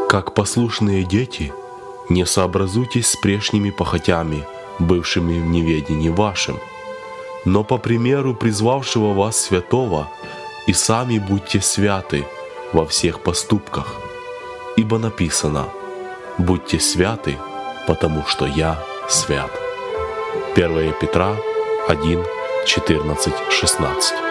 Как послушные дети, не сообразуйтесь с прежними похотями, бывшими в неведении вашим, но по примеру призвавшего вас Святого, и сами будьте святы во всех поступках. Ибо написано: «Будьте святы, потому что Я свят». 1 Петра 1, 14, 16.